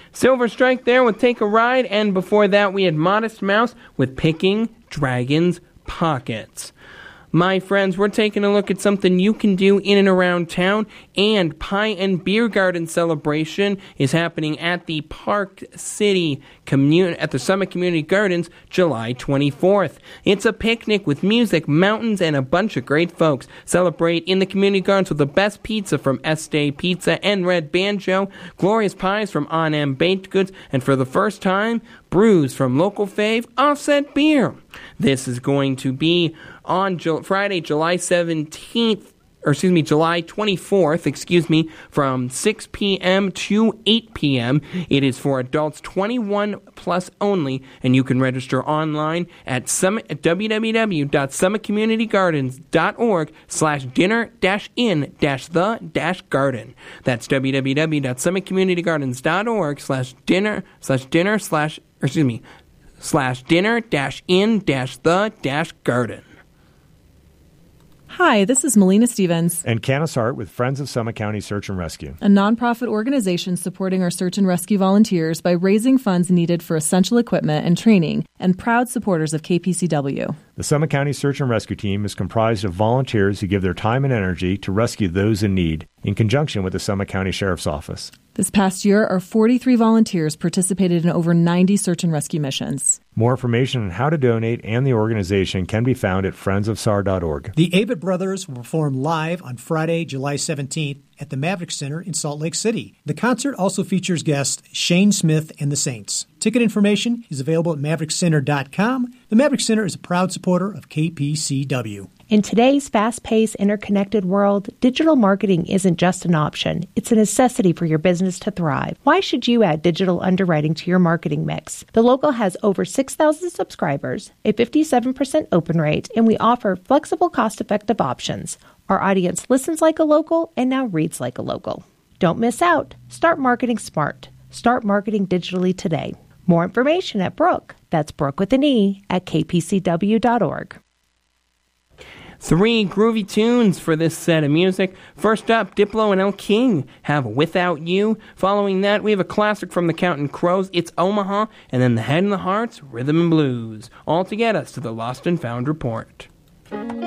Silver Strike there with Take a Ride, and before that we had Modest Mouse with Picking Dragons' Pockets. My friends, we're taking a look at something you can do in and around town, and Pie and Beer Garden celebration is happening at the Park City at the Summit Community Gardens July 24th. It's a picnic with music, mountains, and a bunch of great folks. Celebrate in the community gardens with the best pizza from Estee Pizza and Red Banjo, glorious pies from On M Baked Goods, and for the first time, brews from local fave Offset Beer. This is going to be on Friday, July 24th, from 6 p.m. to 8 p.m. It is for adults 21 plus only, and you can register online at www.summitcommunitygardens.org/dinner-in-the-garden. That's www.summitcommunitygardens.org/dinner-in-the-garden. Hi, this is Melina Stevens and Canis Hart with Friends of Summit County Search and Rescue, a nonprofit organization supporting our search and rescue volunteers by raising funds needed for essential equipment and training, and proud supporters of KPCW. The Summit County Search and Rescue Team is comprised of volunteers who give their time and energy to rescue those in need, in conjunction with the Summit County Sheriff's Office. This past year, our 43 volunteers participated in over 90 search and rescue missions. More information on how to donate and the organization can be found at friendsofsar.org. The Avett Brothers will perform live on Friday, July 17th at the Maverick Center in Salt Lake City. The concert also features guests Shane Smith and the Saints. Ticket information is available at maverickcenter.com. The Maverick Center is a proud supporter of KPCW. In today's fast-paced, interconnected world, digital marketing isn't just an option. It's a necessity for your business to thrive. Why should you add digital underwriting to your marketing mix? The Local has over 6,000 subscribers, a 57% open rate, and we offer flexible, cost-effective options. Our audience listens like a local and now reads like a local. Don't miss out. Start marketing smart. Start marketing digitally today. More information at Brooke, that's Brooke with an E, at kpcw.org. 3 groovy tunes for this set of music. First up, Diplo and El King have Without You. Following that, we have a classic from the Counting Crows, It's Omaha, and then The Head and the Heart's Rhythm and Blues. All to get us to the Lost and Found Report.